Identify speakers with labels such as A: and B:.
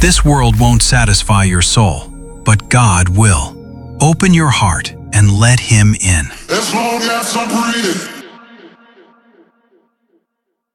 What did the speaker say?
A: This world won't satisfy your soul, but God will. Open your heart and let Him in.
B: As long as I'm breathing.